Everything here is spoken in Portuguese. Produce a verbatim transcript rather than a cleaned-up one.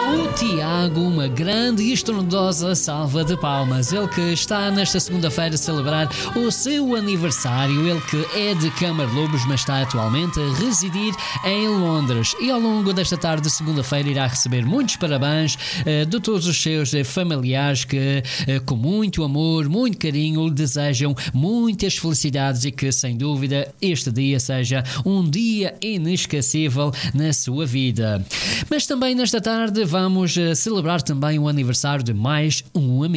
O Tiago, uma grande e estrondosa salva de palmas. Ele que está nesta segunda-feira a celebrar o seu aniversário. Ele que é de Camarlobos, mas está atualmente a residir em Londres. E ao longo desta tarde de segunda-feira irá receber muitos parabéns uh, de todos os seus uh, familiares que, uh, com muito amor, muito carinho, lhe desejam muitas felicidades e que, sem dúvida, este dia seja um dia inesquecível na sua vida. Mas também nesta tarde vamos uh, celebrar também o aniversário de mais um amigo.